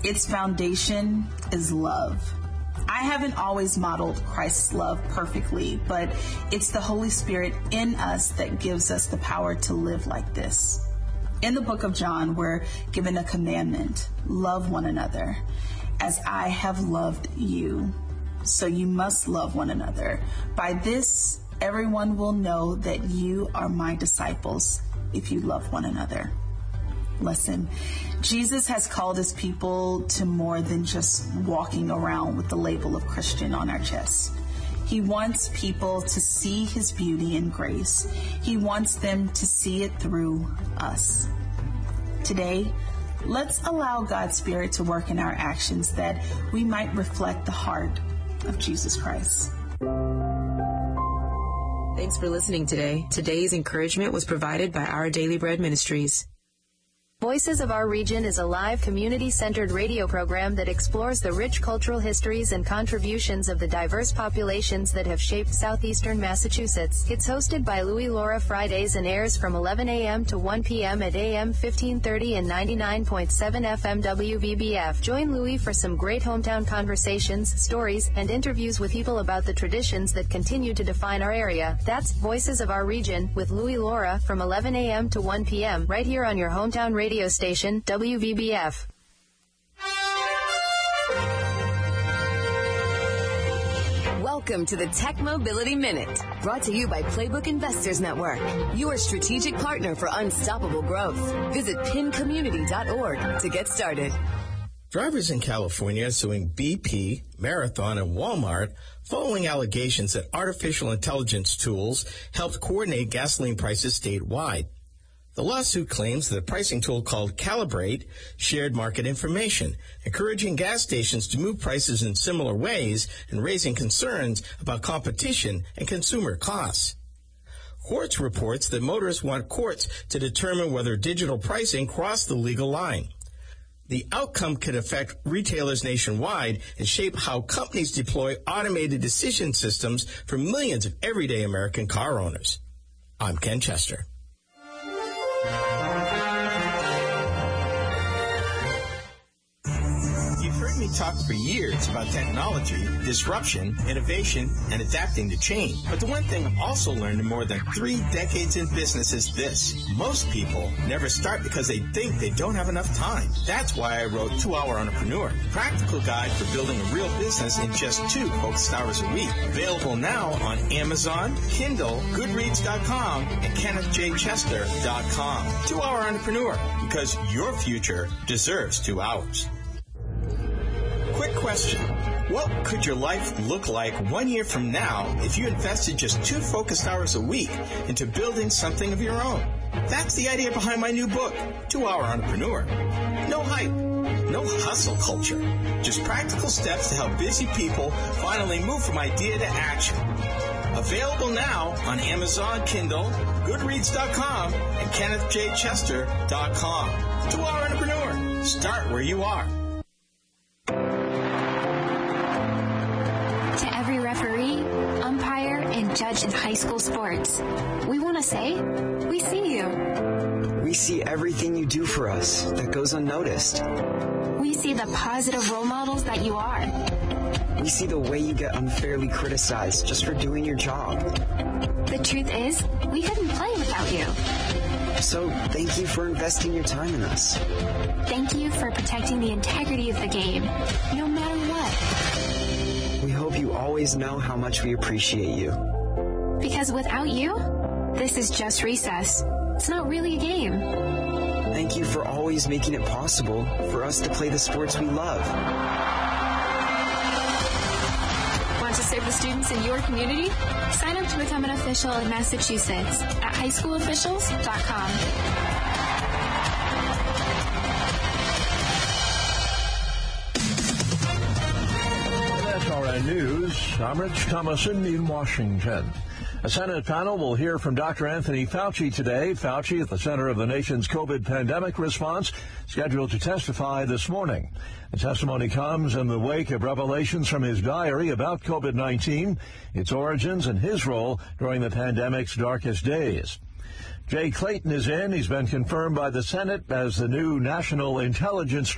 Its foundation is love. I haven't always modeled Christ's love perfectly, but it's the Holy Spirit in us that gives us the power to live like this. In the book of John, we're given a commandment: love one another. As I have loved you, so you must love one another. By this, everyone will know that you are my disciples if you love one another. Listen, Jesus has called his people to more than just walking around with the label of Christian on our chest. He wants people to see his beauty and grace. He wants them to see it through us. Today, let's allow God's Spirit to work in our actions that we might reflect the heart of Jesus Christ. Thanks for listening today. Today's encouragement was provided by Our Daily Bread Ministries. Voices of Our Region is a live community-centered radio program that explores the rich cultural histories and contributions of the diverse populations that have shaped southeastern Massachusetts. It's hosted by Louie Laura Fridays and airs from 11 a.m. to 1 p.m. at AM 1530 and 99.7 FM WVBF. Join Louie for some great hometown conversations, stories, and interviews with people about the traditions that continue to define our area. That's Voices of Our Region with Louie Laura from 11 a.m. to 1 p.m. right here on your hometown radio station, WVBF. Welcome to the Tech Mobility Minute, brought to you by Playbook Investors Network, your strategic partner for unstoppable growth. Visit pincommunity.org to get started. Drivers in California are suing BP, Marathon, and Walmart following allegations that artificial intelligence tools helped coordinate gasoline prices statewide. The lawsuit claims that a pricing tool called Calibrate shared market information, encouraging gas stations to move prices in similar ways and raising concerns about competition and consumer costs. Quartz reports that motorists want courts to determine whether digital pricing crossed the legal line. The outcome could affect retailers nationwide and shape how companies deploy automated decision systems for millions of everyday American car owners. I'm Ken Chester. You've heard me talk for years about technology, disruption, innovation, and adapting to change. But the one thing I've also learned in more than 3 decades in business is this. Most people never start because they think they don't have enough time. That's why I wrote 2 Hour Entrepreneur, a practical guide for building a real business in just 2 focused hours a week. Available now on Amazon, Kindle, Goodreads.com, and KennethJChester.com. 2 Hour Entrepreneur, because your future deserves 2 hours. Quick question. What could your life look like 1 year from now if you invested just 2 focused hours a week into building something of your own? That's the idea behind my new book, 2 Hour Entrepreneur. No hype, no hustle culture, just practical steps to help busy people finally move from idea to action. Available now on Amazon, Kindle, Goodreads.com, and KennethJChester.com. 2 Hour Entrepreneur. Start where you are. To every referee, umpire, and judge in high school sports, we want to say, we see you. We see everything you do for us that goes unnoticed. We see the positive role models that you are. We see the way you get unfairly criticized just for doing your job. The truth is, we couldn't play without you. So thank you for investing your time in us. Thank you for protecting the integrity of the game, no matter what. We hope you always know how much we appreciate you. Because without you, this is just recess. It's not really a game. Thank you for always making it possible for us to play the sports we love. Want to serve the students in your community? Sign up to become an official in Massachusetts at highschoolofficials.com. SRN News, I'm Rich Thomason in Washington. A Senate panel will hear from Dr. Anthony Fauci today. Fauci, at the center of the nation's COVID pandemic response, scheduled to testify this morning. The testimony comes in the wake of revelations from his diary about COVID-19, its origins, and his role during the pandemic's darkest days. Jay Clayton is in. He's been confirmed by the Senate as the new National Intelligence